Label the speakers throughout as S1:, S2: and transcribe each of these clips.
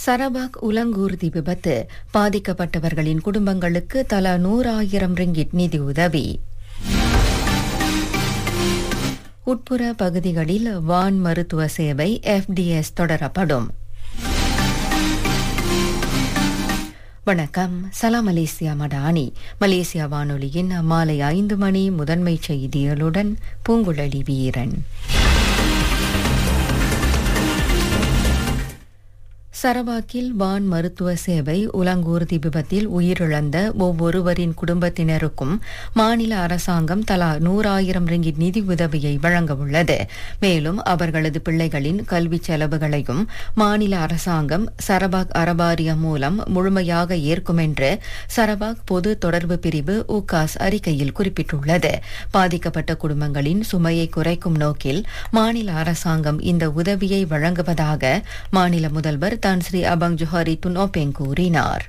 S1: சரபாக் உலங்கூர்தி விபத்து பாதிக்கப்பட்டவர்களின் குடும்பங்களுக்கு தலா 100,000 ரிங்கிட் நிதி உதவி. உட்புற பகுதிகளில் வான் மருத்துவ சேவை FDS தொடரப்படும். வணக்கம். சலாம் மலேசியா மடானி. மலேசியா வானொலியின் மாலை 5 மணி முதன்மை செய்திகளுடன் பூங்குழலி வீரன். சரவாக்கில் வான் மருத்துவ சேவை உலங்கூர்தி விபத்தில் உயிரிழந்த ஒவ்வொருவரின் குடும்பத்தினருக்கும் மாநில அரசாங்கம் தலா 100,000 ரிங்கிட் நிதி உதவியை வழங்க உள்ளது. மேலும் அவர்களது பிள்ளைகளின் கல்வி செலவுகளையும் மாநில அரசாங்கம் சரபாக் அரபாரியம் மூலம் முழுமையாக ஏற்கும் என்று சரபாக் பொது தொடர்பு பிரிவு UCAS அறிக்கையில் குறிப்பிட்டுள்ளது. பாதிக்கப்பட்ட குடும்பங்களின் சுமையை குறைக்கும் நோக்கில் மாநில அரசாங்கம் இந்த உதவியை வழங்குவதாக மாநில முதல்வர் தான் ஸ்ரீ அபங் ஜோஹரி துனோபெங் கூறினார்.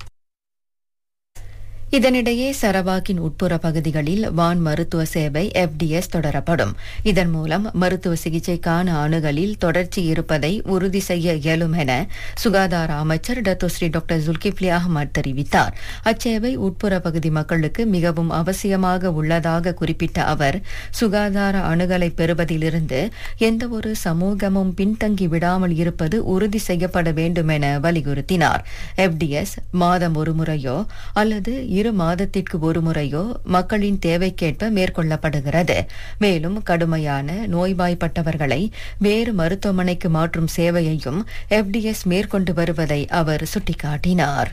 S1: இதனிடையே சரவாக்கின் உட்புற பகுதிகளில் வான் மருத்துவ சேவை FDS தொடரப்படும். இதன் மூலம் மருத்துவ சிகிச்சைக்கான அணுகலில் தொடர்ச்சி இருப்பதை உறுதி செய்ய இயலும் என சுகாதார அமைச்சர் டத்தோஸ்ரீ டாக்டர் ஜுல்கிப்லி அஹ்மத் தெரிவித்தார். அச்சேவை உட்புற பகுதி மக்களுக்கு மிகவும் அவசியமாக உள்ளதாக குறிப்பிட்ட அவர், சுகாதார அணுகலை பெறுவதிலிருந்து எந்தவொரு சமூகமும் பின்தங்கி விடாமல் இருப்பது உறுதி செய்யப்பட வேண்டும் என வலியுறுத்தினார். FDS மாதம் ஒரு முறையோ அல்லது 2 மாதத்திற்கு ஒரு முறையோ மக்களின் தேவைக்கேற்ப மேற்கொள்ளப்படுகிறது. மேலும் கடுமையான நோய்வாய்ப்பட்டவர்களை வேறு மருத்துவமனைக்கு மாற்றும் சேவையையும் FDS மேற்கொண்டு வருவதை அவர் சுட்டிக்காட்டினார்.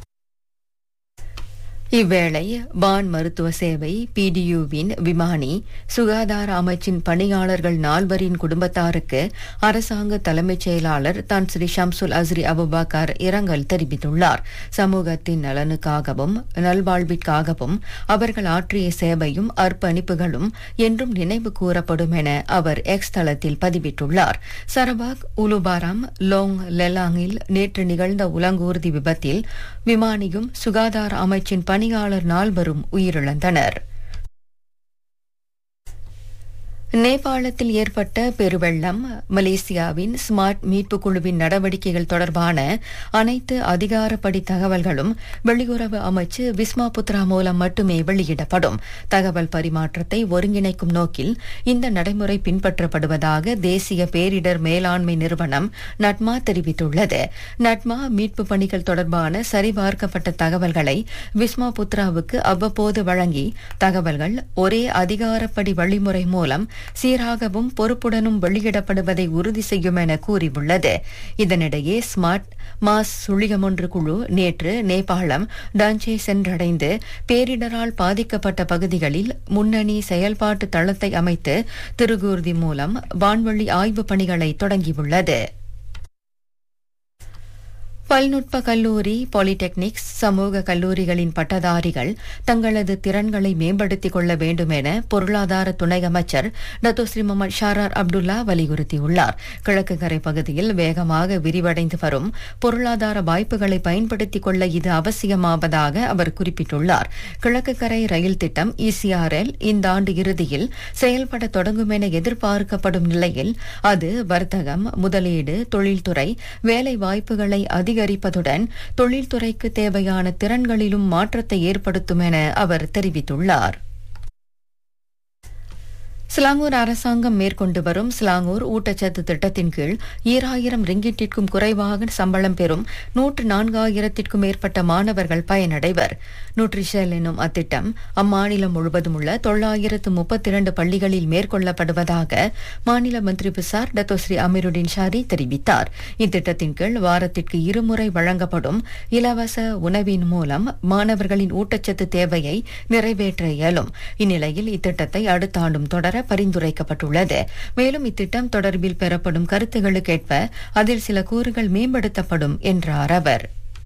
S1: இவ்வேளை வான் மருத்துவ சேவை PDUவின் விமானி சுகாதார அமைச்சின் பணியாளர்கள் 4 குடும்பத்தாருக்கு அரசாங்க தலைமைச் செயலாளர் தான் ஸ்ரீ ஷம்சுல் அஸ்ரி அபுபக்கர் இரங்கல் தெரிவித்துள்ளார். சமூகத்தின் நலனுக்காகவும் நல்வாழ்விற்காகவும் அவர்கள் ஆற்றிய சேவையும் அர்ப்பணிப்புகளும் என்றும் நினைவு கூறப்படும் என அவர் எக்ஸ் தளத்தில் பதிவிட்டுள்ளார். சரபாக் உலுபாராம் லோங் லெலாங்கில் நேற்று நிகழ்ந்த உலங்கூர்தி விபத்தில் விமானியும் சுகாதார அமைச்சின் பணியாளர் 4 உயிரிழந்தனர். நேபாளத்தில் ஏற்பட்ட பெருவெள்ளம் மலேசியாவின் ஸ்மார்ட் மீட்பு குழுவின் நடவடிக்கைகள் தொடர்பான அனைத்து அதிகாரப்படி தகவல்களும் வெளியுறவு அமைச்சு விஸ்மா புத்ரா மூலம் மட்டுமே வெளியிடப்படும். தகவல் பரிமாற்றத்தை ஒருங்கிணைக்கும் நோக்கில் இந்த நடைமுறை பின்பற்றப்படுவதாக தேசிய பேரிடர் மேலாண்மை நிறுவனம் நட்மா தெரிவித்துள்ளது. நட்மா மீட்பு பணிகள் தொடர்பான சரிபார்க்கப்பட்ட தகவல்களை விஸ்மா புத்ராவுக்கு அவ்வப்போது வழங்கி தகவல்கள் ஒரே அதிகாரப்படி வழிமுறை மூலம் சீராகவும் பொறுப்புடனும் வெளியிடப்படுவதை உறுதி செய்யும் என கூறியுள்ளது. இதனிடையே ஸ்மார்ட் மாஸ் சுழியமொன்று குழு நேற்று நேபாளம் டான்சே சென்றடைந்து பேரிடரால் பாதிக்கப்பட்ட பகுதிகளில் முன்னணி செயல்பாட்டு தளத்தை அமைத்து திருகூர்தி மூலம் வான்வழி ஆய்வு பணிகளை தொடங்கியுள்ளது. பல்நுட்ப கல்லூரி, பாலிடெக்னிக்ஸ், சமூக கல்லூரிகளின் பட்டதாரிகள் தங்களது திறன்களை மேம்படுத்திக் கொள்ள வேண்டும் என பொருளாதார துணை அமைச்சர் டத்தோஸ்ரீ முகமது ஷாரார் அப்துல்லா வலியுறுத்தியுள்ளார். கிழக்கு கரை பகுதியில் வேகமாக விரிவடைந்து வரும் பொருளாதார வாய்ப்புகளை பயன்படுத்திக் கொள்ள இது அவசியமாவதாக அவர் குறிப்பிட்டுள்ளார். கிழக்கு கரை ரயில் திட்டம் ECRL இந்த ஆண்டு இறுதியில் செயல்பட தொடங்கும் என எதிர்பார்க்கப்படும் நிலையில் அது வர்த்தகம், முதலீடு, தொழில்துறை, வேலை வாய்ப்புகளை அதிகரிப்பதுடன் தொழில்துறைக்கு தேவையான திறன்களிலும் மாற்றத்தை ஏற்படுத்தும் என அவர் தெரிவித்துள்ளார். சிலாங்கூர் அரசாங்கம் மேற்கொண்டு வரும் சிலாங்கூர் ஊட்டச்சத்து திட்டத்தின் கீழ் 2,000 ரிங்கிட்டிற்கும் குறைவாக சம்பளம் பெறும் 104,000க்கும் மேற்பட்ட மாணவர்கள் பயனடைவர். நியூட்ரிஷல் எனும் அத்திட்டம் அம்மாநிலம் முழுவதும் உள்ள 932 பள்ளிகளில் மேற்கொள்ளப்படுவதாக மாநில மந்திரி பிசார் டத்தோஸ்ரீ அமீருடின் ஷாரி தெரிவித்தார். இத்திட்டத்தின் கீழ் வாரத்திற்கு 2 முறை வழங்கப்படும் இலவச உணவின் மூலம் மாணவர்களின் ஊட்டச்சத்து தேவையை நிறைவேற்ற இயலும். இந்நிலையில் இத்திட்டத்தை அடுத்த ஆண்டும் தொடர பரிந்துரைக்கப்பட்டுள்ளது. மேலும் இத்திட்டம் தொடர்பில் பெறப்படும் கருத்துகளுக்கேற்ப அதில் சில கூறுகள் மேம்படுத்தப்படும் என்றார் அவர்.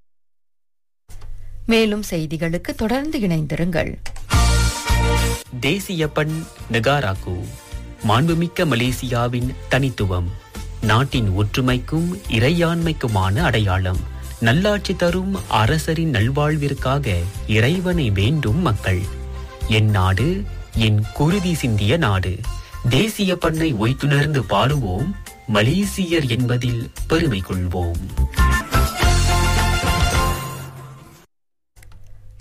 S1: மேலும் செய்திகளுக்கு தொடர்ந்து இணைந்திருங்கள்.
S2: தேசிய பண் நெகாராக்கு மாண்புமிக்க மலேசியாவின் தனித்துவம், நாட்டின் ஒற்றுமைக்கும் இறையாண்மைக்குமான அடையாளம். நல்லாட்சி தரும் அரசரின் நல்வாழ்விற்காக இறைவனை வேண்டும் மக்கள். என் நாடு என் குருதி சிந்திய நாடு. தேசிய பண்ணை ஒய்த்துணர்ந்து பாடுவோம், மலேசியர் என்பதில் பெருமை கொள்வோம்.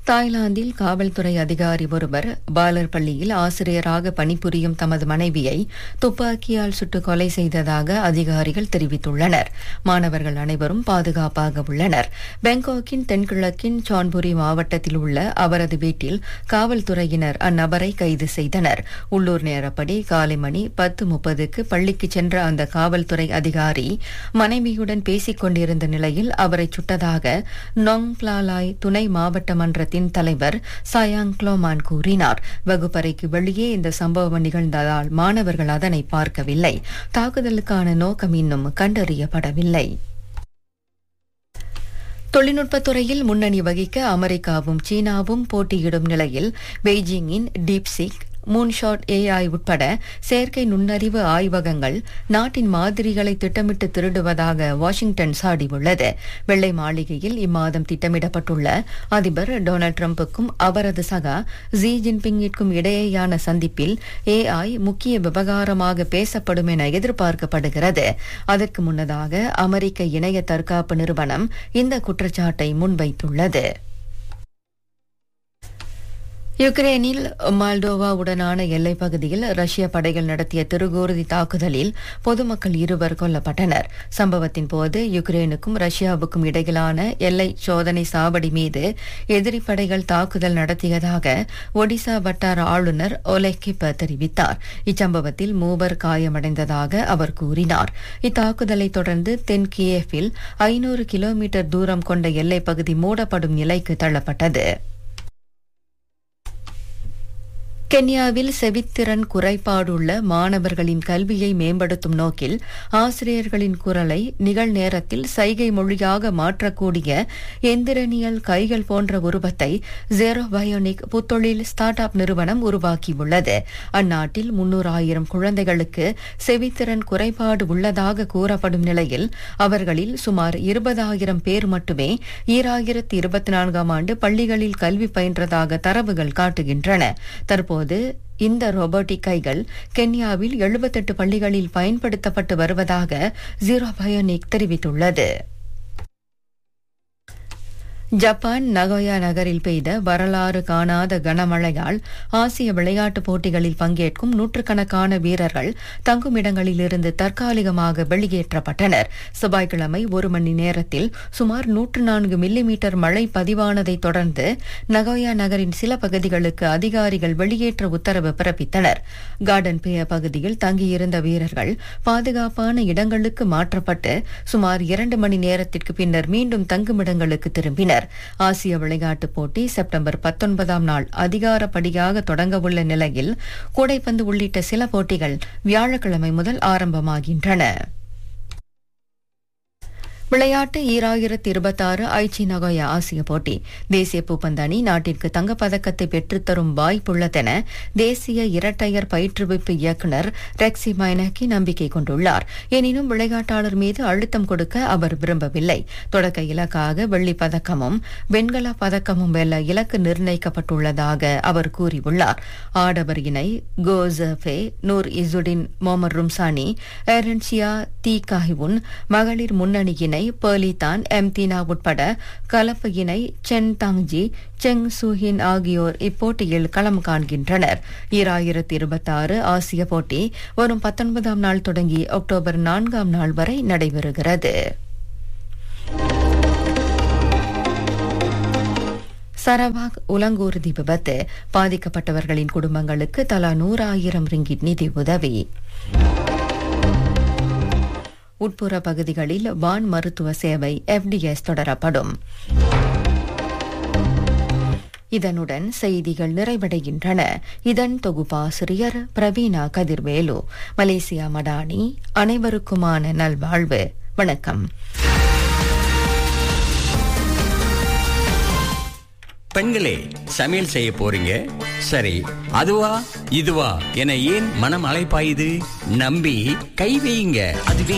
S1: தாய்லாந்தில் காவல்துறை அதிகாரி ஒருவர் பாலர் பள்ளியில் ஆசிரியராக பணிபுரியும் தமது மனைவியை துப்பாக்கியால் சுட்டு கொலை செய்ததாக அதிகாரிகள் தெரிவித்துள்ளனர். மாணவர்கள் அனைவரும் பாதுகாப்பாக உள்ளனர். பாங்காக்கின் தென்கிழக்கின் சான்புரி மாவட்டத்தில் உள்ள அவரது வீட்டில் காவல்துறையினர் அந்நபரை கைது செய்தனர். உள்ளூர் நேரப்படி காலை மணி 10:30க்கு பள்ளிக்கு சென்ற அந்த காவல்துறை அதிகாரி மனைவியுடன் பேசிக் கொண்டிருந்த நிலையில் அவரை சுட்டதாக நொங் பிளாலாய் துணை மாவட்ட மன்றத்தின் தலைவர் சாயாங் க்ளோமான் கூறினார். வகுப்பறைக்கு வெளியே இந்த சம்பவம் நிகழ்ந்ததால் மாணவர்கள் அதனை பார்க்கவில்லை. தாக்குதலுக்கான நோக்கம் இன்னும் கண்டறியப்படவில்லை. தொழில்நுட்பத்துறையில் முன்னணி வகிக்க அமெரிக்காவும் சீனாவும் போட்டியிடும் நிலையில் பெய்ஜிங்கின் டீப்சீக், மூன்ஷாட் AI உட்பட செயற்கை நுண்ணறிவு ஆய்வகங்கள் நாட்டின் மாதிரிகளை திட்டமிட்டு திருடுவதாக வாஷிங்டன் சாடியுள்ளது. வெள்ளை மாளிகையில் இம்மாதம் திட்டமிடப்பட்டுள்ள அதிபர் டொனால்டு டிரம்புக்கும் அவரது சகா ஜி ஜின்பிங்கிற்கும் இடையேயான சந்திப்பில் AI முக்கிய விவகாரமாக பேசப்படும் என எதிர்பார்க்கப்படுகிறது. அதற்கு முன்னதாக அமெரிக்க இணைய தற்காப்பு நிறுவனம் இந்த குற்றச்சாட்டை முன்வைத்துள்ளது. யுக்ரேனில் மால்டோவாவுடனான எல்லைப் பகுதியில் ரஷ்ய படைகள் நடத்திய திருகூர்தி தாக்குதலில் பொதுமக்கள் 2 கொல்லப்பட்டனர். சம்பவத்தின் போது யுக்ரேனுக்கும் ரஷ்யாவுக்கும் இடையிலான எல்லை சோதனை சாவடி மீது எதிரி படைகள் தாக்குதல் நடத்தியதாக ஒடிசா வட்டார ஆளுநர் ஒலெக் கிப்ப தெரிவித்தார். இச்சம்பவத்தில் 3 காயமடைந்ததாக அவர் கூறினார். இத்தாக்குதலை தொடர்ந்து தென் கியேஃபில் 500 கிலோமீட்டர் தூரம் கொண்ட எல்லைப் பகுதி மூடப்படும் நிலைக்கு தள்ளப்பட்டது. கென்யாவில் செவித்திறன் குறைபாடுள்ள மாணவர்களின் கல்வியை மேம்படுத்தும் நோக்கில் ஆசிரியர்களின் குரலை நிகழ்நேரத்தில் சைகை மொழியாக மாற்றக்கூடிய எந்திரனியல் கைகள் போன்ற உருவத்தை ஜெரோ பயோனிக் புத்தொழில் ஸ்டார்ட் அப் நிறுவனம் உருவாக்கியுள்ளது. அந்நாட்டில் 300,000 குழந்தைகளுக்கு செவித்திறன் குறைபாடு உள்ளதாக கூறப்படும் நிலையில் அவர்களில் சுமார் 20,000 பேர் மட்டுமே 2024ஆம் ஆண்டு பள்ளிகளில் கல்வி பயின்றதாக தரவுகள் காட்டுகின்றன. தற்போது இந்த ரோபோட்டிக் கைகள் கென்யாவில் 78 பள்ளிகளில் பயன்படுத்தப்பட்டு வருவதாக ஜீரோ பயோனிக் தெரிவித்துள்ளது. ஜப்பான் நகோயா நகரில் பெய்த வரலாறு காணாத கனமழையால் ஆசிய விளையாட்டுப் போட்டிகளில் பங்கேற்கும் நூற்றுக்கணக்கான வீரர்கள் தங்குமிடங்களிலிருந்து தற்காலிகமாக வெளியேற்றப்பட்டனர். செவ்வாய்க்கிழமை 1 மணி நேரத்தில் சுமார் 104 மில்லிமீட்டர் மழை பதிவானதை தொடர்ந்து நகோயா நகரின் சில பகுதிகளுக்கு அதிகாரிகள் வெளியேற்ற உத்தரவு பிறப்பித்தனர். கார்டன் பே பகுதியில் தங்கியிருந்த வீரர்கள் பாதுகாப்பான இடங்களுக்கு மாற்றப்பட்டு சுமார் 2 மணி நேரத்திற்கு பின்னர் மீண்டும் தங்குமிடங்களுக்கு திரும்பினர். ஆசிய விளையாட்டுப் போட்டி செப்டம்பர் 19ஆம் நாள் அதிகாரப்படியாக தொடங்கவுள்ள நிலையில் கூடைப்பந்து உள்ளிட்ட சில போட்டிகள் வியாழக்கிழமை முதல் ஆரம்பமாகின்றன. விளையாட்டு 2026 ஐச்சி நகோயா ஆசிய போட்டி. தேசிய பூப்பந்து அணி நாட்டிற்கு தங்கப்பதக்கத்தை பெற்றுத்தரும் வாய்ப்புள்ளதென தேசிய இரட்டையர் பயிற்றுவிப்பு இயக்குநர் ரெக்ஸி மைனகி நம்பிக்கை கொண்டுள்ளார். எனினும் விளையாட்டாளர் மீது அழுத்தம் கொடுக்க அவர் விரும்பவில்லை. தொடக்க இலக்காக வெள்ளிப் பதக்கமும் வெண்கல பதக்கமும் வெல்ல இலக்கு நிர்ணயிக்கப்பட்டுள்ளதாக அவர் கூறியுள்ளார். ஆடவர் இணை கோசஃபே, நூர் இசுடின், மொமர் ரும்சானி, எரன்சியா தி காஹிவுன், மகளிர் முன்னணி இணை பர்லிதான் எம்தீனா உட்பட கலப்பு இணை சென் தாங்ஜி, செங் சூஹின் ஆகியோர் இப்போட்டியில் களம் காண்கின்றனர். 2026 ஆசிய போட்டி வரும் 19ஆம் நாள் தொடங்கி அக்டோபர் 4ஆம் நாள் வரை நடைபெறுகிறது. சரவாக் உலங்கூர்தி விபத்து. பாதிக்கப்பட்டவர்களின் குடும்பங்களுக்கு தலா 100,000 ரிங்கிட் நிதி உதவி. உட்புற பகுதிகளில் வான் மருத்துவ சேவை FDS தொடரப்படும். இதனுடன் செய்திகள் நிறைவடைகின்றன. இதன் தொகுப்பாசிரியர் பிரவீணா கதிர்வேலு. மலேசியா மடானி. அனைவருக்குமான நல்வாழ்வு. வணக்கம்.
S3: பெண்களே, சமையல் செய்ய போறீங்க, சரி அதுவா இதுவா என ஏன் மனம் அலைப்பாயுது? நம்பி கை வையுங்க. அதுவே